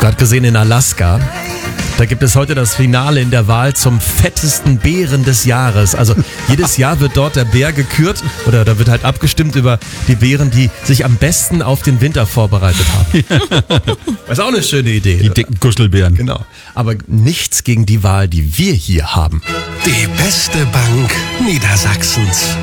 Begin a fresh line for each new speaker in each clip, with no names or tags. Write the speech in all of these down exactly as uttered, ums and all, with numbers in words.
gerade gesehen in Alaska. Da gibt es heute das Finale in der Wahl zum fettesten Bären des Jahres. Also jedes Jahr wird dort der Bär gekürt oder da wird halt abgestimmt über die Bären, die sich am besten auf den Winter vorbereitet haben. Das ist auch eine schöne Idee.
Die dicken Kuschelbären.
Genau. Aber nichts gegen die Wahl, die wir hier haben.
Die beste Bank Niedersachsens.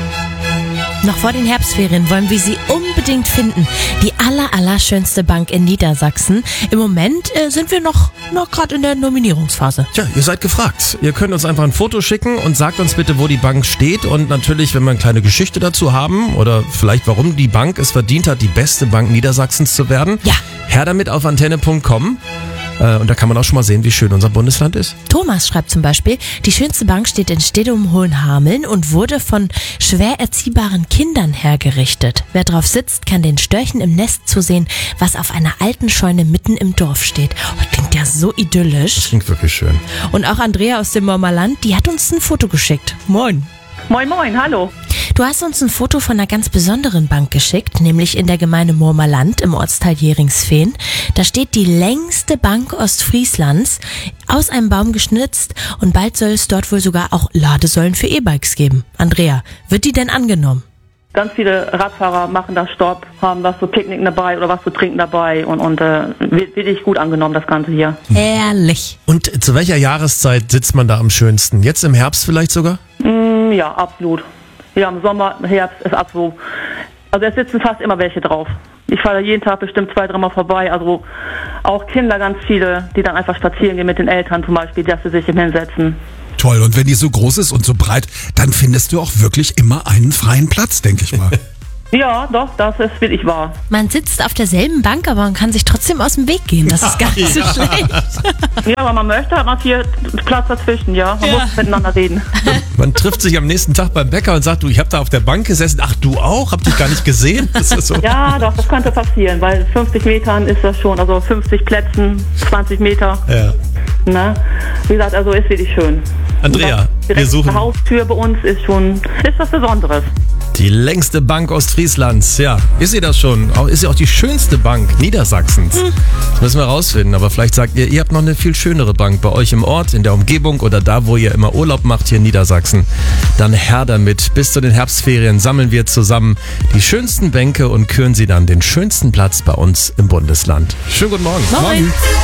Noch vor den Herbstferien wollen wir sie unbedingt finden. Die aller, aller schönste Bank in Niedersachsen. Im Moment äh, sind wir noch, noch gerade in der Nominierungsphase.
Tja, ihr seid gefragt. Ihr könnt uns einfach ein Foto schicken und sagt uns bitte, wo die Bank steht. Und natürlich, wenn wir eine kleine Geschichte dazu haben oder vielleicht, warum die Bank es verdient hat, die beste Bank Niedersachsens zu werden.
Ja.
Her damit auf antenne punkt com. Und da kann man auch schon mal sehen, wie schön unser Bundesland ist.
Thomas schreibt zum Beispiel, die schönste Bank steht in Stedum-Hohenhameln und wurde von schwer erziehbaren Kindern hergerichtet. Wer drauf sitzt, kann den Störchen im Nest zusehen, was auf einer alten Scheune mitten im Dorf steht. Oh, klingt ja so idyllisch.
Das klingt wirklich schön.
Und auch Andrea aus dem Mormerland, die hat uns ein Foto geschickt. Moin.
Moin, moin, hallo.
Du hast uns ein Foto von einer ganz besonderen Bank geschickt, nämlich in der Gemeinde Mormerland im Ortsteil Jeringsfehn. Da steht die längste Bank Ostfrieslands, aus einem Baum geschnitzt und bald soll es dort wohl sogar auch Ladesäulen für E-Bikes geben. Andrea, wird die denn angenommen?
Ganz viele Radfahrer machen da Stopp, haben was zu picknicken dabei oder was zu trinken dabei und, und äh, wird wirklich gut angenommen, das Ganze hier.
Herrlich.
Und zu welcher Jahreszeit sitzt man da am schönsten? Jetzt im Herbst vielleicht sogar?
Mm, ja, absolut. Ja, im Sommer, im Herbst ist ab so. Also es sitzen fast immer welche drauf. Ich fahre jeden Tag bestimmt zwei, dreimal vorbei. Also auch Kinder, ganz viele, die dann einfach spazieren gehen mit den Eltern zum Beispiel, dass sie sich hinsetzen.
Toll, und wenn die so groß ist und so breit, dann findest du auch wirklich immer einen freien Platz, denke ich mal.
Ja, doch, das ist wirklich wahr.
Man sitzt auf derselben Bank, aber man kann sich trotzdem aus dem Weg gehen. Das ist gar nicht so schlecht.
Ja, aber man möchte, hat man viel Platz dazwischen, ja. Man
Ja.
muss miteinander reden.
Man trifft sich am nächsten Tag beim Bäcker und sagt, du, ich habe da auf der Bank gesessen. Ach, du auch? Hab dich gar nicht gesehen? Das ist so.
Ja, doch, das könnte passieren, weil fünfzig Metern ist das schon, also fünfzig Plätzen, zwanzig Meter.
Ja.
Ne? Wie gesagt, also ist wirklich schön.
Andrea,
Und das
wir
direkt
suchen
die Haustür bei uns ist schon, ist was Besonderes.
die längste Bank Ostfrieslands. Ja, ist sie das schon? Auch, ist sie auch die schönste Bank Niedersachsens?
Hm.
Das müssen wir rausfinden. Aber vielleicht sagt ihr, ihr habt noch eine viel schönere Bank bei euch im Ort, in der Umgebung oder da, wo ihr immer Urlaub macht hier in Niedersachsen. Dann her damit. Bis zu den Herbstferien sammeln wir zusammen die schönsten Bänke und küren sie dann den schönsten Platz bei uns im Bundesland. Schönen guten Morgen.
Moin.